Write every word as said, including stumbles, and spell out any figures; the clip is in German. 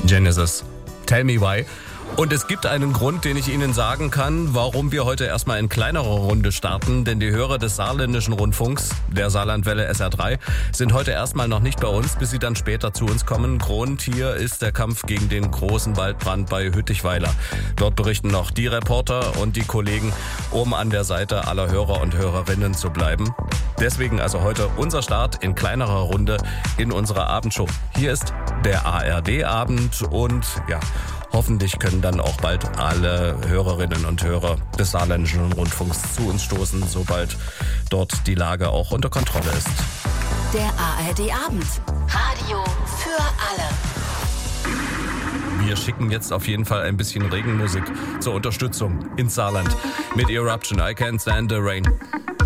Genesis. Tell me why. Und es gibt einen Grund, den ich Ihnen sagen kann, warum wir heute erstmal in kleinerer Runde starten. Denn die Hörer des saarländischen Rundfunks, der Saarlandwelle S R drei, sind heute erstmal noch nicht bei uns, bis sie dann später zu uns kommen. Grund hier ist der Kampf gegen den großen Waldbrand bei Hüttichweiler. Dort berichten noch die Reporter und die Kollegen, um an der Seite aller Hörer und Hörerinnen zu bleiben. Deswegen also heute unser Start in kleinerer Runde in unserer Abendshow. Hier ist der A R D-Abend und ja, hoffentlich können dann auch bald alle Hörerinnen und Hörer des saarländischen Rundfunks zu uns stoßen, sobald dort die Lage auch unter Kontrolle ist. Der A R D-Abend. Radio für alle. Wir schicken jetzt auf jeden Fall ein bisschen Regenmusik zur Unterstützung ins Saarland mit Eruption, I Can't Stand the Rain.